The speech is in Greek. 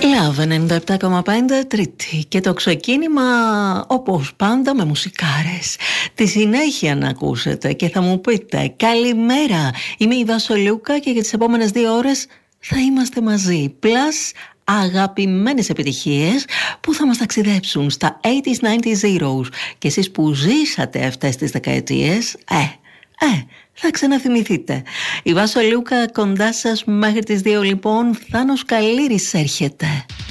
Love 97,5 Τρίτη και το ξεκίνημα όπως πάντα με μουσικάρες. Τη συνέχεια να ακούσετε και θα μου πείτε καλημέρα, είμαι η Βάσο Λούκα και για τις επόμενες 2 ώρες θα είμαστε μαζί. Plus αγαπημένες επιτυχίες που θα μας ταξιδέψουν στα 80s, 90s, zeros. Και εσείς που ζήσατε αυτές τις δεκαετίες, θα ξαναθυμηθείτε. Η Βάσο Λούκα κοντά σας μέχρι τις 2 λοιπόν. Θάνος Καλήρης έρχεται.